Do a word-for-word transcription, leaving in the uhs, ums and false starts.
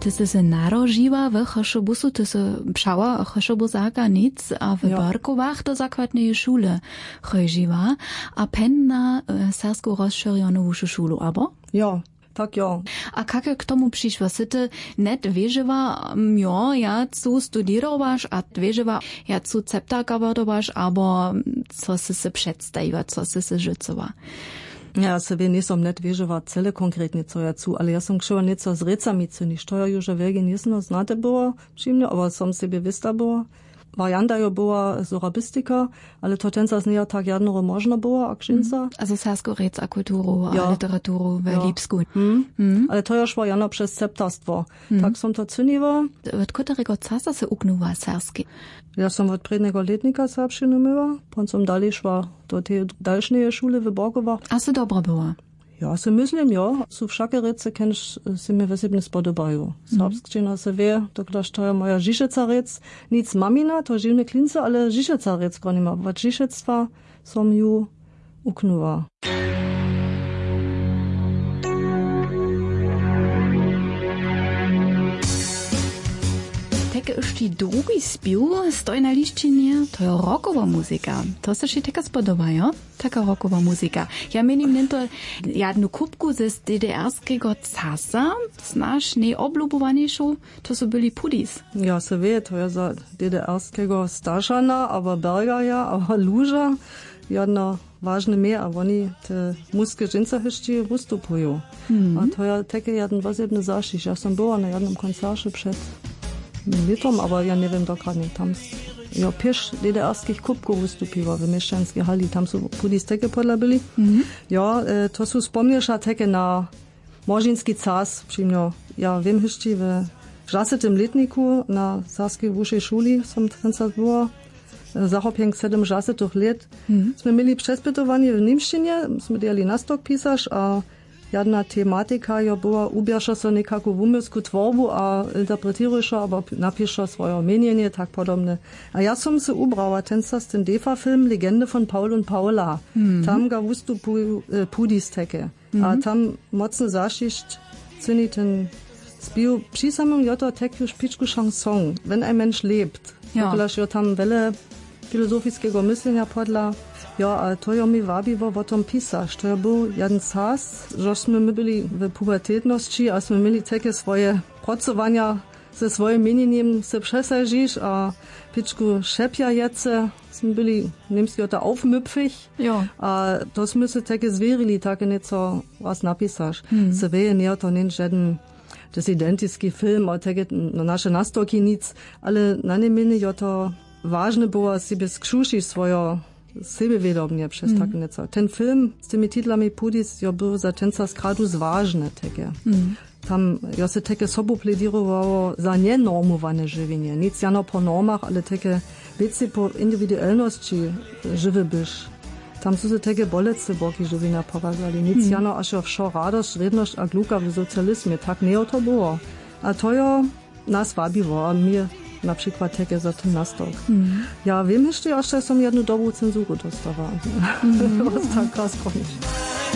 ty si se narožiła w Choszobusu, ty si pšała Choszobusáka nic a w Ja. Barkowach do zakładnej szule chodziła, a pen na e, sersku rozszerzoną wyższą szulu, abo? Ja, tak ja. A kako k tomu přišla? Si ty net věživa, jo, ja cu studirovaš a věživa, ja cu ceptaka vodovaš, abo co si si představiva, co si si žicova? Ja, se wie nisam net wieževa cele konkretnie co ja zu, ale ja sam kševa něco z recami cu, niž to ja już wege nisno znate było, přimne, aber sam sebe vista było. Varianta jo była zorabistika, ale to tenca z niej tak jedno można było, akšinca. Mm. Also sersko rec a kulturu, Ja. a literaturu w Ja. Lipsku. Mm. Mm. Ale to już var jano przez septarstwo. Mm. Tak som to cyniła. Od którego czasu se uknuwa serski? Ja som od prednego letnika serbščinu myła, pon som dalej szła do tej dalszej szule w Borgowach. A se dobro była? Ja, se myslím, jo. Su všake rece, kenš se mi vesebne spodobajú. Serbskčina se vie, dokľaž to je moja žišeca rec. Nic mamina, to živne klince, ale žišeca rec konima. Od žišectva som ju uknuva. Teke już ti drugi spił stoi na liścinie, to je rockowa muzyka. To se się taka spodoba, jo? Taka rockowa muzyka. Ja menim nento jednu kupku ze D D R-skiego casa, znasz najoblubowaniejszą, to so byli Pudis. Ja, se vie, to je za D D R-skiego Stašana, aber Bergaja, aber Luža. Jedno ważne mehr, a oni te muske dżinca jeszcze wystupują. Mm. A to je teke jeden wosebny zašiš. Ja sam była na jednym koncercie przed Litom, aber ja nie wiem dokładnie, tam ja piesz D D R-skich kubków wystupiła w mieszczańskiej hali, tam są Pudis teke podla byli. Mm-hmm. Ja, e, to są wspomniesza teke na Morzynski cas, przyjmio, ja wiem jeszcze w żasetym letniku na Sarskiej wyższej szuli som tenca była, zachopięk sedem żasetych lat. Mm-hmm. Sme mieli przespytowanie w niemszczynie, sme diali na stok pisarz, a jedna tematika jo była ubierza so nekako w umysku tworbu, a interpretirujša, aber napiša swoje mienienie, tak podobne. A ja som se ubrała tenca z ten Defa-film Legende von Paul und Paula. Mm-hmm. Tam ga wystupują e, Pudis teke. Mm-hmm. A tam mocno zašišť cyni ten spił przy samym joto tek już piczku chanson, wenn ein Mensch lebt. Ja. Dokolaż jo tam wiele filozofiskiego myślenia podla. Ja, a to jo mi wabiło o tom pisać. To jo był jeden czas, żeśmy my byli w pubertetności, a sme mieli takie swoje pracowania ze swoim mienieniem se przesadzisz, a piczku szepja jece, sme byli niemski ota aufmüpfig. Ja. A to sme se takie zwierili, takie nieco was napisać. Hmm. Se wieje nie to nie żaden dysydentyjski film, a takie no, nasze nastoki nic, ale na nie mieni jo to ważne było sobie skrzušić swoje sebevědomie przez mm. tak něco. Ten film s tymi titlami Pudis jo był za tenca skradu zważny teke. Mm. Tam jo se teke sobu pledirowało za nienormowane żywienie. Nic jano po normach, ale teke wieci po indywidualności żywy byś. Tam su se teke bolece boki żywienia pokazali. Nic mm. jano aż jo wszo radość, redność a gluka w socjalizmie. Tak nie o to było. A to jo nas wabiło, a mir na przykład takie za ten nastok. Mm. Ja wiem jeszcze, że som jedną dobrą cenzurę dostała. Mm. Was tak raz koniec.